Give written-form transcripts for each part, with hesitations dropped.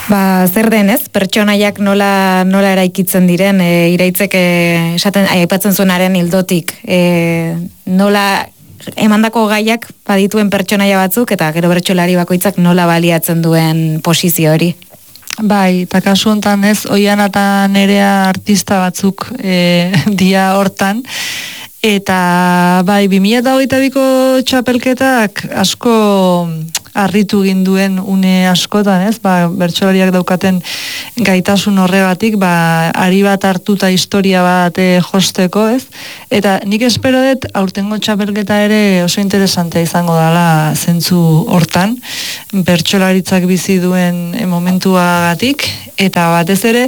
Zer denez, pertsonaiak nola eraikitzen diren, iraitzek aipatzen zuenaren hildotik, nola emandako gaiak badituen pertsonaia batzuk, eta gero bertsolari bakoitzak nola baliatzen duen posizio hori. Bai, eta kasu honetan ez, Oiana eta Nerea artista batzuk dia hortan, eta bai, 2022ko txapelketak asko harritu ginduen une askotan, ez? Bertsolariak daukaten gaitasun horregatik, ari bat hartuta historia bat josteko, ez? Eta nik espero dut aurtengo txapelketa ere oso interesantea izango dela zentzu hortan, bertsolaritzak bizi duen momentuagatik, eta batez ere,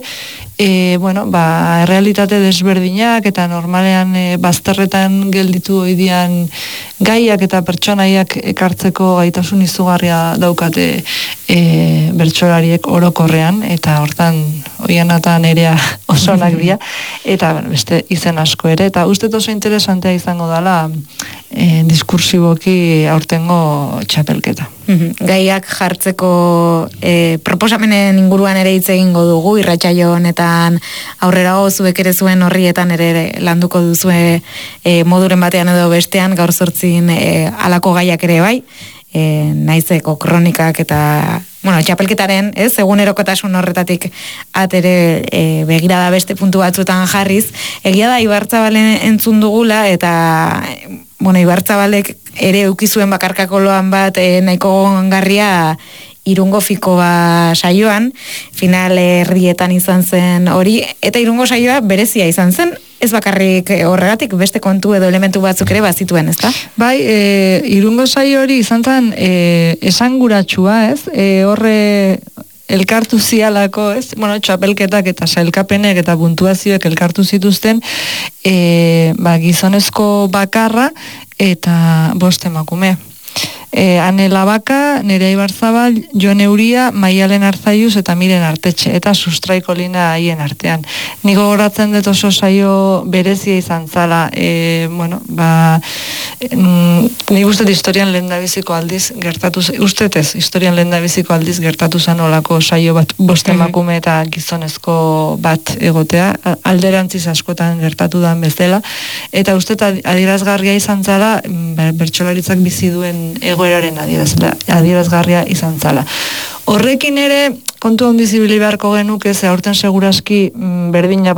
errealitate desberdinak eta normalean bazterretan gelditu oidian gaiak eta pertsonaiak ekartzeko gaitasun izugarria daukate bertsolariek orokorrean, eta hortan Oiana eta Nerea oso onak dira, eta beste izen asko ere, eta uste oso interesantea izango dela diskursiboki aurtengo txapelketa. Gaiak jartzeko proposamenen inguruan ere hitz egingo dugu, irratsaio honetan aurrerago zuek ere zuen horrietan ere landuko duzue moduren batean edo bestean, gaur 8 halako gaiak ere bai, naizeko kronikak eta txapelketaren, egunerokotasun horretatik atere begirada beste puntu batzuetan jarriz, egia da Ibarzabalen entzun dugula, eta Ibarzabalek ere eukizuen bakarkako loan bat nahiko gongarria Irungo Fikoa saioan, final herrietan izan zen hori, eta Irungo saioa berezia izan zen, ez bakarrik horregatik beste kontu edo elementu batzuk ere bazituen, ezta? Bai, Irungo saio hori izan zen esanguratsua, ez? Horre elkartu zialako, ez? Txapelketak eta sailkapenek eta puntuazioek elkartu zituzten gizonezko bakarra eta 5 emakume. Ane Labaka, Nerea Ibarzabal, Jon Euria, Maialen Arzaiuz eta Miren Artetxe, eta Sustraiko Lina haien artean. Niko goratzen dut oso saio berezia izan zala, nik ustez historian lehendabiziko aldiz gertatu, historian lehendabiziko aldiz gertatu zen olako saio bat 5 emakume eta gizonezko bat egotea, alderantziz askotan gertatu dan bezala, eta ustez adierazgarria izan zala, bertsolaritzak bizi duen egoeraren adierazgarria izan zala. Horrekin ere, kontu handiz ibili beharko genuke, ze aurten seguraski berdina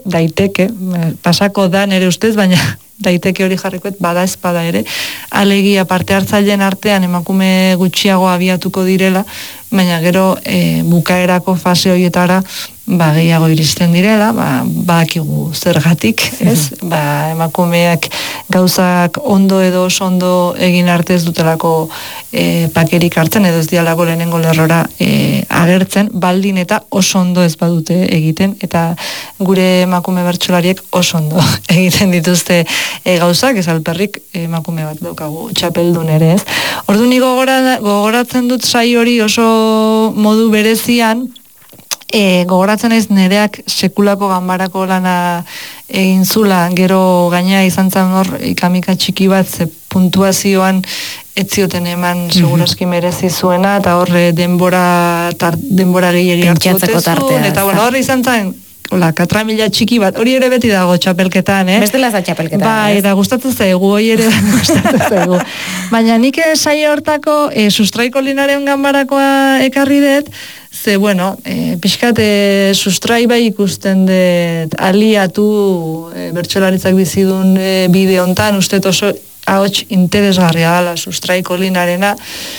pasako da nere ustez, baina daiteke hori jarrikoet, bada espada ere, alegia parte hartzaileen artean emakume gutxiago abiatuko direla, baina gero bukaerako fase horietara gehiago iristen direla, badakigu zergatik, ez? Emakumeak gauzak ondo edo oso ondo egin arte ez dutelako pakerik hartzen, edo ez dialako lehenengo lerrora agertzen, baldin eta oso ondo ez badute egiten, eta gure emakume bertsolariek oso ondo egiten dituzte gauzak, ez alperrik emakume bat daukagu txapeldun ere, ez? Ordu ni gogoratzen dut saio hori oso modu berezian, gogoratzen ez Nereak sekulako ganbarako lana egin zula, gero gaina izan zen hor ikamika txiki bat, ze puntuazioan ez zioten eman seguraski merezi zuena, eta hor denbora gehiagi hartu zuen, eta hor izan zen katramila txiki bat, hori ere beti dago txapelketan, Bestela za txapelketan. Bai, eta gustatzen zaigu, hori ere gustatzen zaigu. Baina nik saio hortako Sustraiko Linaren ganbarakoa ekarri dut, ze, pixkat sustrai bai ikusten dut aliatu bertsolaritzak bizidun bide hontan, uste oso ahots interesgarria dela Sustraiko Linarena,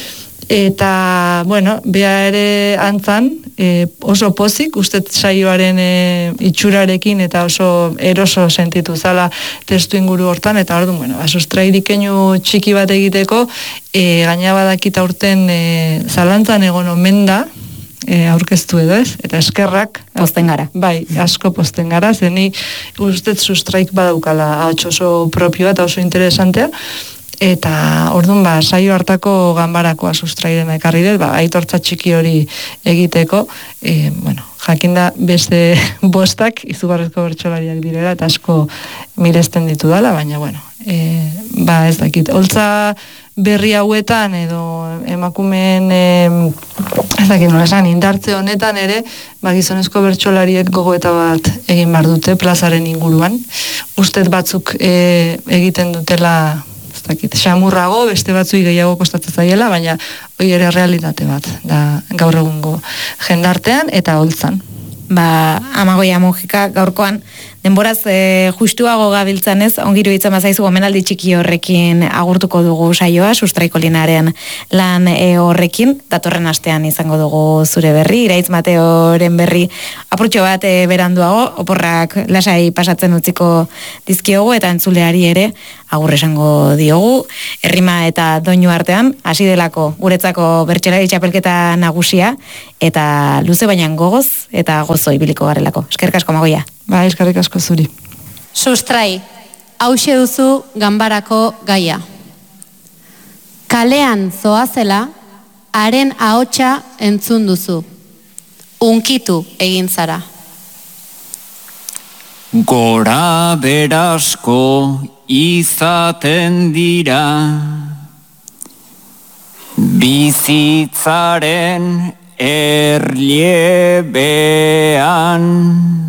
eta, bea ere antzan, oso pozik, uste saioaren itxurarekin eta oso eroso sentitu zala testu inguru hortan, eta ordu, sustrairikeinu txiki bat egiteko, gaina badakita urten zalantzan egon omen da, aurkeztu edo ez, eta eskerrak posten gara. Bai, asko posten gara, zeni ustez sustraik badaukala ahots oso propioa eta oso interesantea, eta orduan saio hartako ganbarakoa sustrairena ekarri dut, aitortza txiki hori egiteko, jakinda beste 5 izugarrizko bertsolariak direla, eta asko miresten ditu dala, baina ez dakit, holtza berri hauetan edo emakumeen ez dakit nola esan, indartze honetan ere, gizonezko bertsolariek gogoeta bat egin behar dute plazaren inguruan. Ustet batzuk egiten dutela, ez dakit, xamurrago, beste batzui gehiago kostatzen zaiela, baina hori ere realitate bat, da gaur egungo jendartean eta holtzan. Amagoia Mujika gaurkoan denboraz justuago gabiltzan ez, ongiru itzen bazaizu gomenaldi txiki horrekin agurtuko dugu saioa, Sustraiko Linaren lan horrekin, datorren astean izango dugu zure berri, Iraitz Mateoren berri apurtxo bat beranduago, oporrak lasai pasatzen utziko dizkiogu eta entzuleari ere agur esango diogu, errima eta doinu artean, hasi delako guretzako bertsolari txapelketa nagusia, eta luze baina gogoz eta gozo ibiliko garelako. Eskerrik asko Amagoia. Eskerrik asko zuri. Sustrai, hauxe duzu ganbarako gaia. Kalean zoazela, haren ahotsa entzun duzu. Unkitu egin zara. Gora berasko izaten dira, bizitzaren erliebean.